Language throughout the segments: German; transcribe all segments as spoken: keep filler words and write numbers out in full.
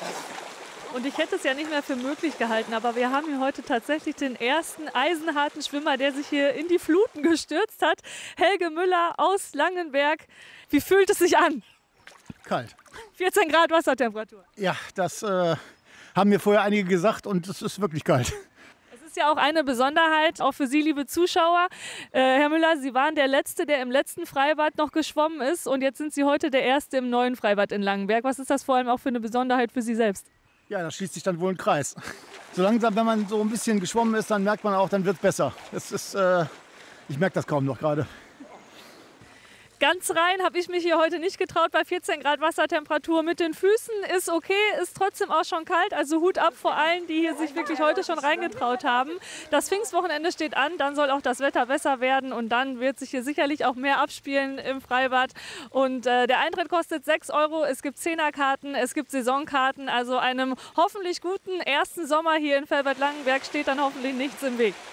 Und ich hätte es ja nicht mehr für möglich gehalten, aber wir haben hier heute tatsächlich den ersten eisenharten Schwimmer, der sich hier in die Fluten gestürzt hat. Helge Müller aus Langenberg. Wie fühlt es sich an? Kalt. vierzehn Grad Wassertemperatur. Ja, das äh, haben mir vorher einige gesagt und es ist wirklich kalt. Es ist ja auch eine Besonderheit, auch für Sie, liebe Zuschauer. Äh, Herr Müller, Sie waren der Letzte, der im letzten Freibad noch geschwommen ist und jetzt sind Sie heute der Erste im neuen Freibad in Langenberg. Was ist das vor allem auch für eine Besonderheit für Sie selbst? Ja, da schließt sich dann wohl ein Kreis. So langsam, wenn man so ein bisschen geschwommen ist, dann merkt man auch, dann wird es besser. Es ist, äh, ich merke das kaum noch gerade. Ganz rein habe ich mich hier heute nicht getraut bei vierzehn Grad Wassertemperatur. Mit den Füßen ist okay, ist trotzdem auch schon kalt. Also Hut ab vor allen, die hier sich wirklich heute schon reingetraut haben. Das Pfingstwochenende steht an, dann soll auch das Wetter besser werden und dann wird sich hier sicherlich auch mehr abspielen im Freibad. Und äh, der Eintritt kostet sechs Euro, es gibt Zehnerkarten, es gibt Saisonkarten. Also einem hoffentlich guten ersten Sommer hier in Velbert-Langenberg steht dann hoffentlich nichts im Weg.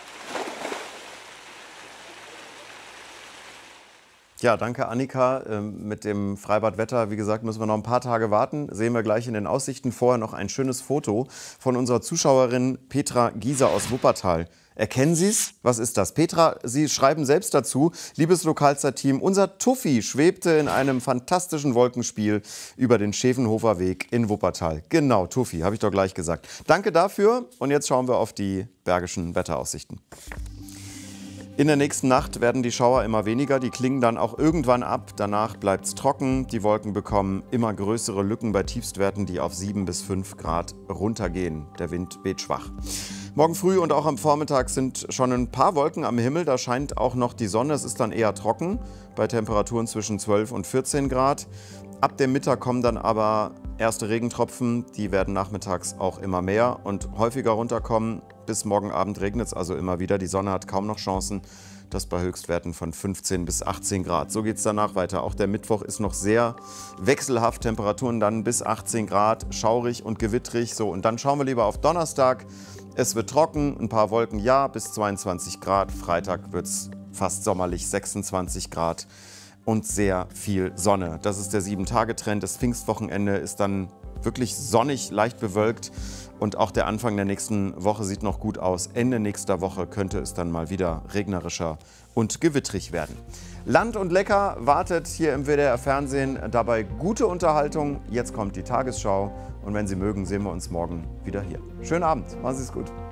Ja, danke Annika. Mit dem Freibadwetter, wie gesagt, müssen wir noch ein paar Tage warten. Sehen wir gleich in den Aussichten. Vorher noch ein schönes Foto von unserer Zuschauerin Petra Gieser aus Wuppertal. Erkennen Sie es? Was ist das? Petra, Sie schreiben selbst dazu, liebes Lokalzeit-Team, unser Tuffi schwebte in einem fantastischen Wolkenspiel über den Schäfenhofer Weg in Wuppertal. Genau, Tuffi, habe ich doch gleich gesagt. Danke dafür und jetzt schauen wir auf die bergischen Wetteraussichten. In der nächsten Nacht werden die Schauer immer weniger, die klingen dann auch irgendwann ab. Danach bleibt es trocken, die Wolken bekommen immer größere Lücken bei Tiefstwerten, die auf sieben bis fünf Grad runtergehen. Der Wind weht schwach. Morgen früh und auch am Vormittag sind schon ein paar Wolken am Himmel, da scheint auch noch die Sonne. Es ist dann eher trocken, bei Temperaturen zwischen zwölf und vierzehn Grad. Ab dem Mittag kommen dann aber erste Regentropfen, die werden nachmittags auch immer mehr und häufiger runterkommen. Bis morgen Abend regnet es also immer wieder. Die Sonne hat kaum noch Chancen. Das bei Höchstwerten von fünfzehn bis achtzehn Grad. So geht es danach weiter. Auch der Mittwoch ist noch sehr wechselhaft. Temperaturen dann bis achtzehn Grad, schaurig und gewittrig. So, und dann schauen wir lieber auf Donnerstag. Es wird trocken, ein paar Wolken, ja, bis zweiundzwanzig Grad. Freitag wird es fast sommerlich, sechsundzwanzig Grad und sehr viel Sonne. Das ist der sieben-Tage-Trend. Das Pfingstwochenende ist dann wirklich sonnig, leicht bewölkt. Und auch der Anfang der nächsten Woche sieht noch gut aus. Ende nächster Woche könnte es dann mal wieder regnerischer und gewittrig werden. Land und Lecker wartet hier im W D R-Fernsehen. Dabei gute Unterhaltung. Jetzt kommt die Tagesschau. Und wenn Sie mögen, sehen wir uns morgen wieder hier. Schönen Abend. Machen Sie es gut.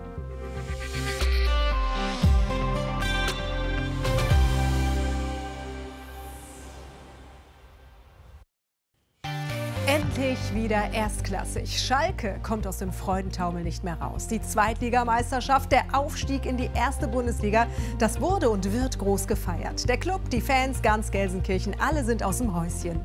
Endlich wieder erstklassig. Schalke kommt aus dem Freudentaumel nicht mehr raus. Die Zweitligameisterschaft, der Aufstieg in die erste Bundesliga, das wurde und wird groß gefeiert. Der Club, die Fans, ganz Gelsenkirchen, alle sind aus dem Häuschen.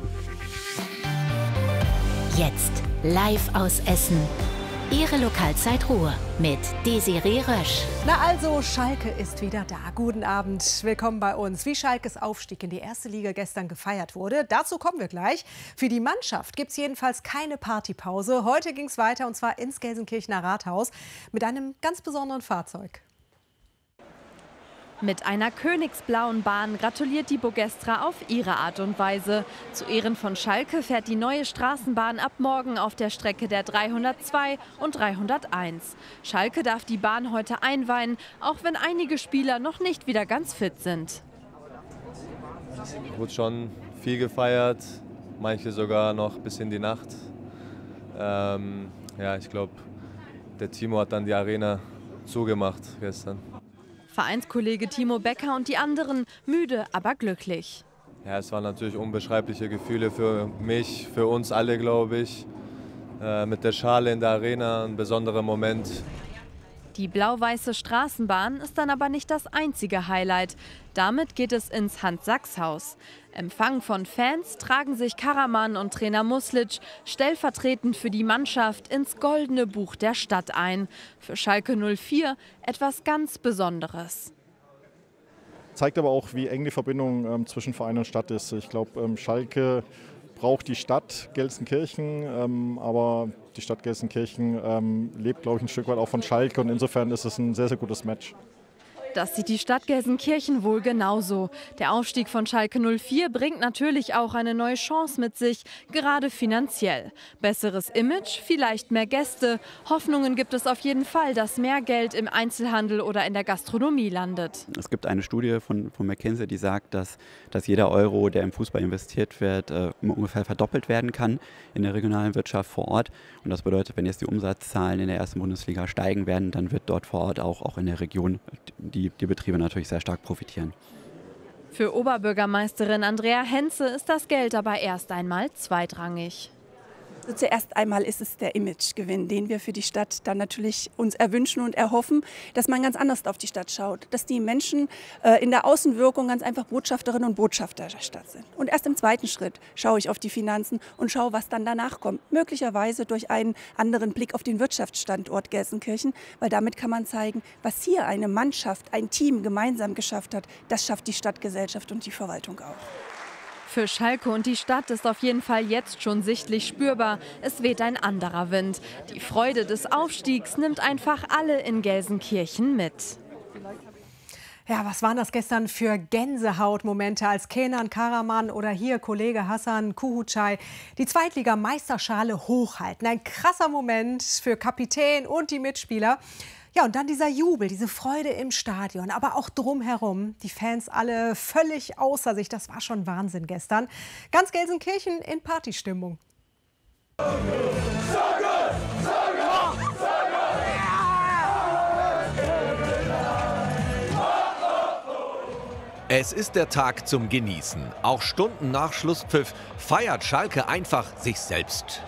Jetzt live aus Essen. Ihre Lokalzeit Ruhr mit Desiree Rösch. Na also, Schalke ist wieder da. Guten Abend, willkommen bei uns. Wie Schalkes Aufstieg in die erste Liga gestern gefeiert wurde, dazu kommen wir gleich. Für die Mannschaft gibt es jedenfalls keine Partypause. Heute ging es weiter und zwar ins Gelsenkirchener Rathaus mit einem ganz besonderen Fahrzeug. Mit einer königsblauen Bahn gratuliert die Bogestra auf ihre Art und Weise. Zu Ehren von Schalke fährt die neue Straßenbahn ab morgen auf der Strecke der dreihundertzwei und dreihunderteins. Schalke darf die Bahn heute einweihen, auch wenn einige Spieler noch nicht wieder ganz fit sind. Es wurde schon viel gefeiert, manche sogar noch bis in die Nacht. Ähm, ja, ich glaube, der Timo hat dann die Arena zugemacht gestern. Vereinskollege Timo Becker und die anderen müde, aber glücklich. Ja, es waren natürlich unbeschreibliche Gefühle für mich, für uns alle, glaube ich. Äh, mit der Schale in der Arena, ein besonderer Moment. Die blau-weiße Straßenbahn ist dann aber nicht das einzige Highlight. Damit geht es ins Hans-Sachs-Haus. Empfang von Fans tragen sich Karaman und Trainer Muslic stellvertretend für die Mannschaft ins Goldene Buch der Stadt ein. Für Schalke null vier etwas ganz Besonderes. Zeigt aber auch, wie eng die Verbindung ähm, zwischen Verein und Stadt ist. Ich glaube, ähm, Schalke braucht die Stadt Gelsenkirchen, ähm, aber die Stadt Gelsenkirchen ähm, lebt, glaube ich, ein Stück weit auch von Schalke und insofern ist es ein sehr, sehr gutes Match. Das sieht die Stadt Gelsenkirchen wohl genauso. Der Aufstieg von Schalke null vier bringt natürlich auch eine neue Chance mit sich, gerade finanziell. Besseres Image, vielleicht mehr Gäste. Hoffnungen gibt es auf jeden Fall, dass mehr Geld im Einzelhandel oder in der Gastronomie landet. Es gibt eine Studie von, von McKinsey, die sagt, dass, dass jeder Euro, der im Fußball investiert wird, äh, ungefähr verdoppelt werden kann in der regionalen Wirtschaft vor Ort. Und das bedeutet, wenn jetzt die Umsatzzahlen in der ersten Bundesliga steigen werden, dann wird dort vor Ort auch, auch in der Region die, die Betriebe natürlich sehr stark profitieren. Für Oberbürgermeisterin Andrea Henze ist das Geld aber erst einmal zweitrangig. Also zuerst einmal ist es der Imagegewinn, den wir für die Stadt dann natürlich uns erwünschen und erhoffen, dass man ganz anders auf die Stadt schaut, dass die Menschen äh, in der Außenwirkung ganz einfach Botschafterinnen und Botschafter der Stadt sind. Und erst im zweiten Schritt schaue ich auf die Finanzen und schaue, was dann danach kommt. Möglicherweise durch einen anderen Blick auf den Wirtschaftsstandort Gelsenkirchen, weil damit kann man zeigen, was hier eine Mannschaft, ein Team gemeinsam geschafft hat, das schafft die Stadtgesellschaft und die Verwaltung auch. Für Schalke und die Stadt ist auf jeden Fall jetzt schon sichtlich spürbar, es weht ein anderer Wind. Die Freude des Aufstiegs nimmt einfach alle in Gelsenkirchen mit. Ja, was waren das gestern für Gänsehautmomente, als Kenan Karaman oder hier Kollege Hassan Kuhutschei die Zweitligameisterschale hochhalten. Ein krasser Moment für Kapitän und die Mitspieler. Ja, und dann dieser Jubel, diese Freude im Stadion, aber auch drumherum. Die Fans alle völlig außer sich. Das war schon Wahnsinn gestern. Ganz Gelsenkirchen in Partystimmung. Es ist der Tag zum Genießen. Auch Stunden nach Schlusspfiff feiert Schalke einfach sich selbst.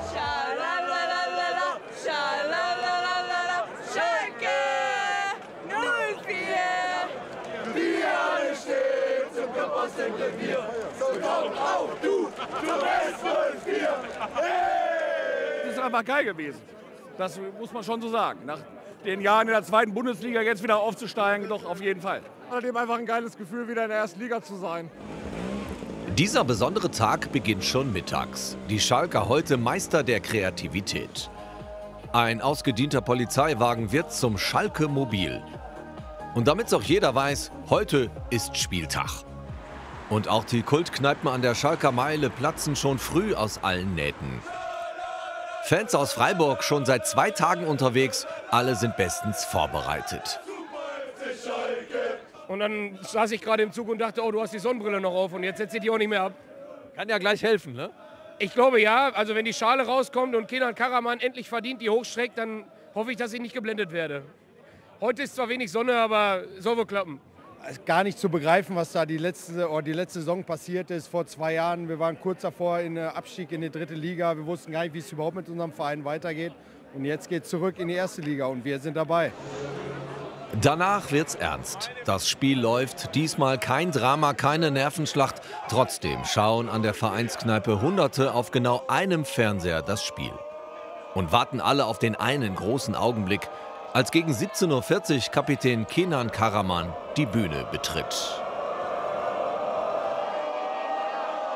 Das ist einfach geil gewesen. Das muss man schon so sagen. Nach den Jahren in der zweiten Bundesliga jetzt wieder aufzusteigen, doch auf jeden Fall. Außerdem einfach ein geiles Gefühl, wieder in der ersten Liga zu sein. Dieser besondere Tag beginnt schon mittags. Die Schalker heute Meister der Kreativität. Ein ausgedienter Polizeiwagen wird zum Schalke-Mobil. Und damit es auch jeder weiß, heute ist Spieltag. Und auch die Kultkneipen an der Schalker Meile platzen schon früh aus allen Nähten. Fans aus Freiburg schon seit zwei Tagen unterwegs, alle sind bestens vorbereitet. Und dann saß ich gerade im Zug und dachte, oh, du hast die Sonnenbrille noch auf und jetzt setzt sie die auch nicht mehr ab. Kann ja gleich helfen, ne? Ich glaube ja, also wenn die Schale rauskommt und Kenan Karaman endlich verdient die hochstreckt, dann hoffe ich, dass ich nicht geblendet werde. Heute ist zwar wenig Sonne, aber soll wohl klappen. Gar nicht zu begreifen, was da die letzte, oder die letzte Saison passiert ist. Vor zwei Jahren, wir waren kurz davor in den Abstieg in die dritte Liga. Wir wussten gar nicht, wie es überhaupt mit unserem Verein weitergeht. Und jetzt geht es zurück in die erste Liga und wir sind dabei. Danach wird's ernst. Das Spiel läuft, diesmal kein Drama, keine Nervenschlacht. Trotzdem schauen an der Vereinskneipe Hunderte auf genau einem Fernseher das Spiel. Und warten alle auf den einen großen Augenblick, als gegen siebzehn Uhr vierzig Kapitän Kenan Karaman die Bühne betritt.